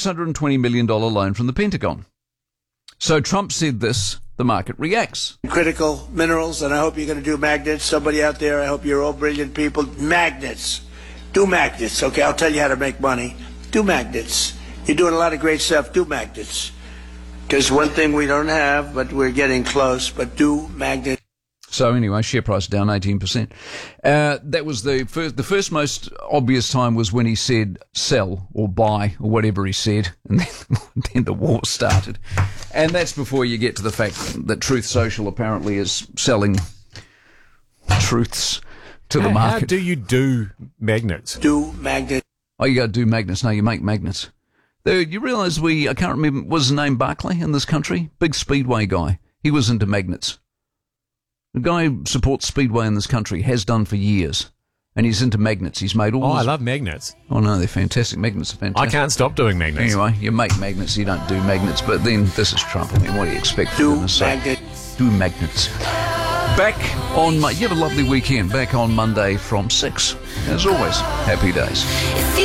$620 million loan from the Pentagon. So Trump said this, the market reacts. Critical minerals, and I hope you're going to do magnets. Somebody out there, I hope you're all brilliant people. Magnets. Do magnets, okay? I'll tell you how to make money. Do magnets. You're doing a lot of great stuff. Do magnets. Because one thing we don't have, but we're getting close, but do magnets. So anyway, share price down 18%. That was the first most obvious time was when he said sell or buy or whatever he said, and then the war started. And that's before you get to the fact that Truth Social apparently is selling truths to the market. How do you do magnets? Do magnets. Oh, you got to do magnets. No, you make magnets. You realise I can't remember, was his name Barclay in this country? Big Speedway guy. He was into magnets. The guy who supports Speedway in this country, has done for years. And he's into magnets. He's made all I love magnets. Oh, no, they're fantastic. Magnets are fantastic. I can't stop doing magnets. Anyway, you make magnets, you don't do magnets. But then this is Trump. I mean, what do you expect? Do magnets. Do magnets. Back on... You have a lovely weekend. Back on Monday from 6. As always, happy days.